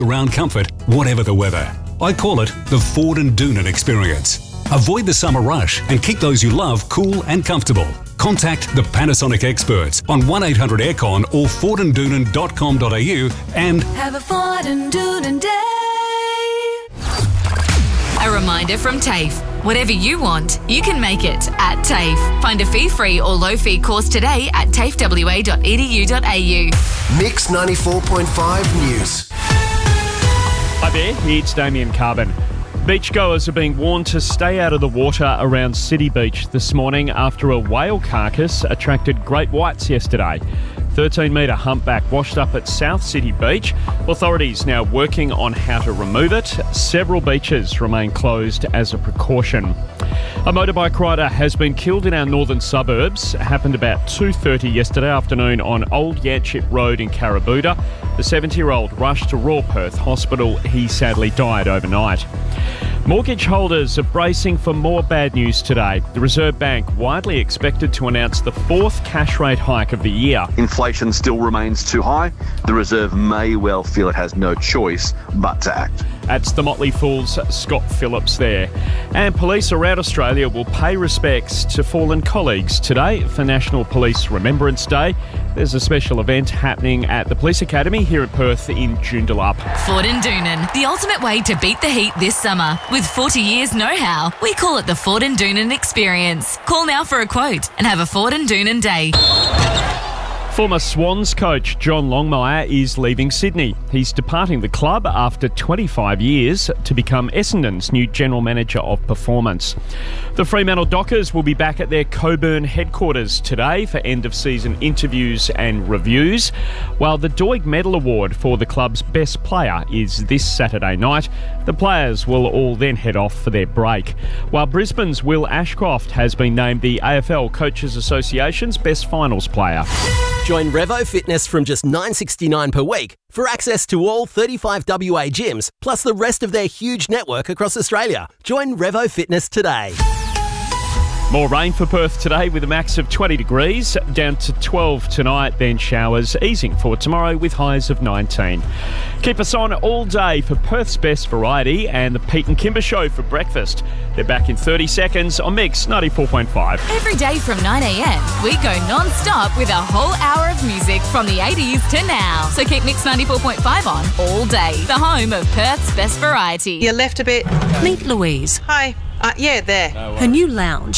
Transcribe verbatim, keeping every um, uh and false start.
around comfort, whatever the weather. I call it the Ford and Doonan experience. Avoid the summer rush and keep those you love cool and comfortable. Contact the Panasonic experts on one eight hundred aircon or ford and doonan dot com dot a u and have a Ford and Doonan day. A reminder from TAFE. Whatever you want, you can make it at TAFE. Find a fee-free or low-fee course today at tafe w a dot e d u dot a u. Mix ninety-four point five News. Hi there, it's Damien Carbon. Beachgoers are being warned to stay out of the water around City Beach this morning after a whale carcass attracted great whites yesterday. thirteen metre humpback washed up at South City Beach. Authorities now working on how to remove it. Several beaches remain closed as a precaution. A motorbike rider has been killed in our northern suburbs. It happened about two thirty yesterday afternoon on Old Yanchep Road in Carabooda. The seventy-year-old rushed to Royal Perth Hospital. He sadly died overnight. Mortgage holders are bracing for more bad news today. The Reserve Bank widely expected to announce the fourth cash rate hike of the year. Inflation still remains too high. The Reserve may well feel it has no choice but to act. That's the Motley Fool's Scott Phillips there. And police around Australia will pay respects to fallen colleagues today for National Police Remembrance Day. There's a special event happening at the Police Academy here in Perth in Joondalup. Ford and Doonan, the ultimate way to beat the heat this summer. With forty years know-how, we call it the Ford and Doonan experience. Call now for a quote and have a Ford and Doonan day. Former Swans coach John Longmire is leaving Sydney. He's departing the club after twenty-five years to become Essendon's new General Manager of Performance. The Fremantle Dockers will be back at their Coburn headquarters today for end-of-season interviews and reviews, while the Doig Medal Award for the club's best player is this Saturday night. The players will all then head off for their break, while Brisbane's Will Ashcroft has been named the A F L Coaches Association's best finals player. Join Revo Fitness from just nine dollars sixty-nine per week for access to all thirty-five W A gyms, plus the rest of their huge network across Australia. Join Revo Fitness today. More rain for Perth today with a max of twenty degrees, down to twelve tonight, then showers easing for tomorrow with highs of nineteen. Keep us on all day for Perth's best variety and the Pete and Kimber Show for breakfast. They're back in thirty seconds on Mix ninety-four point five. Every day from nine a m, we go non-stop with a whole hour of music from the eighties to now. So keep Mix ninety-four point five on all day, the home of Perth's best variety. You left a bit. Meet Louise. Hi. Uh, yeah, there. Her new lounge